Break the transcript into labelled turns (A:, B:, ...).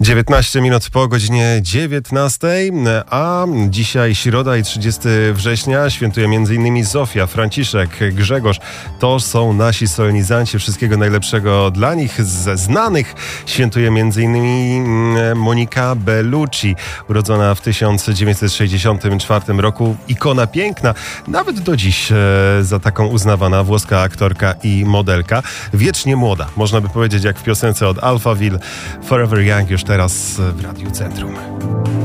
A: 19 minut po godzinie 19, a dzisiaj środa i 30 września świętuje m.in. Zofia, Franciszek, Grzegorz. To są nasi solenizanci. Wszystkiego najlepszego dla nich. Ze znanych świętuje m.in. Monika Bellucci, urodzona w 1964 roku. Ikona piękna, nawet do dziś za taką uznawana włoska aktorka i modelka. Wiecznie młoda, można by powiedzieć, jak w piosence od Alphaville. Forever Young już teraz w Radiu Centrum.